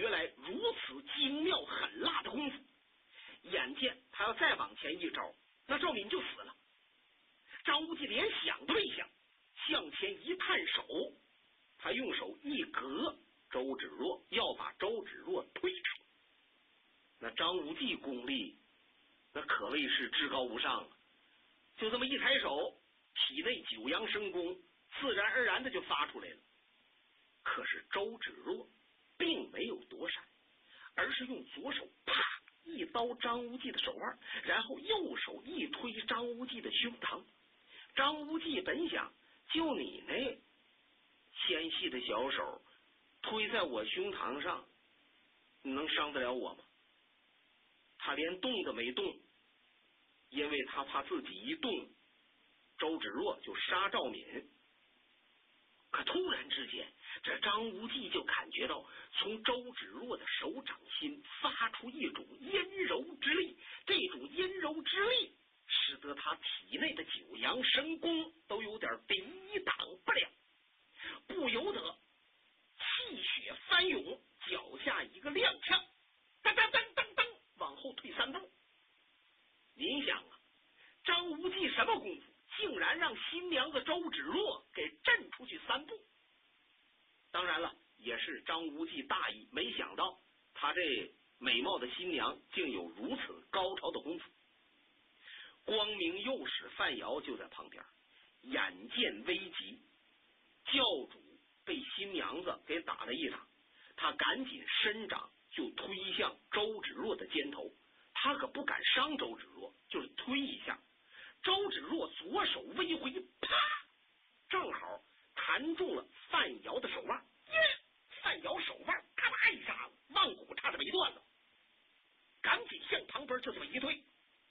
来如此精妙狠辣的功夫。眼见他要再往前一招，那赵敏就死了。张无忌连想都没想，向前一探手，他用手一隔周芷若，要把周芷若推出。那张无忌功力那可谓是至高无上，就这么一抬手，体内九阳神功自然而然的就发出来了。可是周芷若并没有躲闪，而是用左手啪一刀张无忌的手腕，然后右手一推张无忌的胸膛。张无忌本想，就你那纤细的小手推在我胸膛上，你能伤得了我吗？他连动都没动，因为他怕自己一动，周芷若就杀赵敏。可突然之间，这张无忌就感觉到从周芷若的手掌心发出一种阴柔之力，这种阴柔之力使得他体内的九阳神功都有点抵挡不了，不由得气血翻涌，脚下一个踉跄，当当当当当，往后退3步。您想啊，张无忌什么功夫，竟然让新娘子周芷若给震出去3步。当然了，也是张无忌大意，没想到他这美貌的新娘竟有如此高超的功夫。光明右使范瑶就在旁边，眼见危急，教主被新娘子给打了一掌，他赶紧伸掌就推向周芷若的肩头。他可不敢伤周芷若，就是推一下。周芷若左手微挥，啪，正好弹中了范瑶的手腕。范瑶手腕咔啦一下子，腕骨差点没断了，赶紧向旁边就这么一推。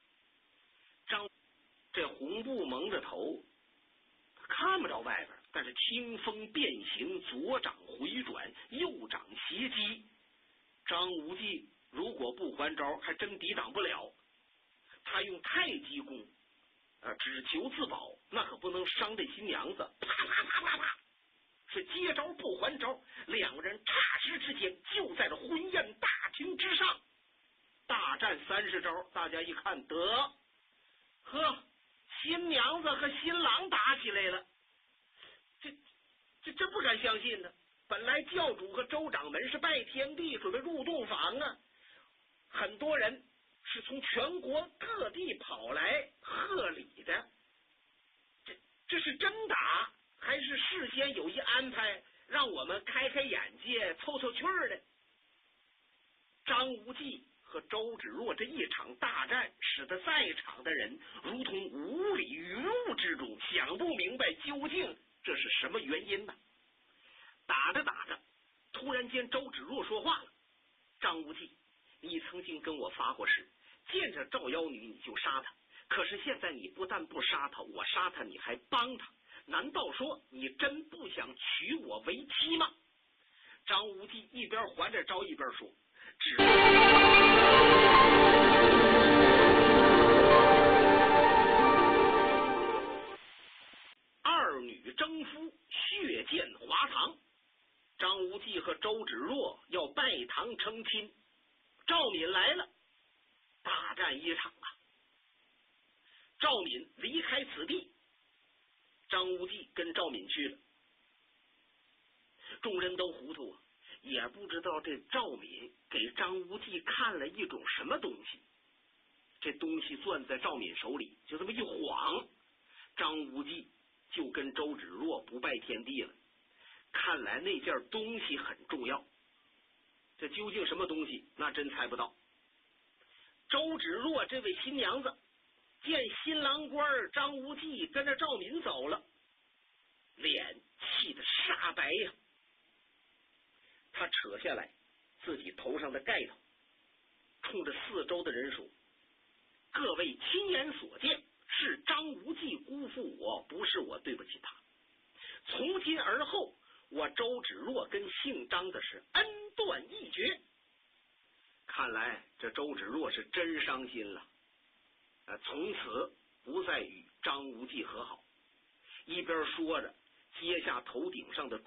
这红布蒙着头，看不着外边，但是清风变形，左掌回转，右掌斜击。张无忌如果不还招，还真抵挡不了。他用太极功只求自保，那可不能伤这新娘子。啪啪啪啪啪，是接招不还招，两个人霎时之间就在这婚宴大厅之上大战30招。大家一看，得呵，新娘子和新郎打起来了，这不敢相信呢。本来教主和周掌门是拜天地准备入洞房啊，很多人是从全国各地跑来贺礼的，这是真打还是事先有意安排，让我们开开眼界凑凑趣儿的？张无忌和周芷若这一场大战，使得在场的人如同雾里云雾之中，想不明白究竟这是什么原因呢？打着打着，突然间周芷若说话了：“张无忌，你曾经跟我发过誓，见着赵妖女你就杀她，可是现在你不但不杀她，我杀她你还帮她，难道说你真不想娶我为妻吗？”张无忌一边还着招一边说：“二女争夫，血溅华堂。张无忌和周芷若要拜堂成亲，赵敏来了，大战一场啊！赵敏离开此地，张无忌跟赵敏去了。众人都糊涂啊，也不知道这赵敏给张无忌看了一种什么东西。这东西攥在赵敏手里，就这么一晃，张无忌就跟周芷若不拜天地了。看来那件东西很重要，这究竟什么东西，那真猜不到。周芷若这位新娘子见新郎官张无忌跟着赵敏走了，脸气得煞白呀。他扯下来自己头上的盖头，冲着四周的人说：“各位亲眼所见，是张无忌辜负我，不是我对不起他。从今而后，我周芷若跟姓张的是恩断义绝。”看来这周芷若是真伤心了，从此不再与张无忌和好。一边说着，接下头顶上的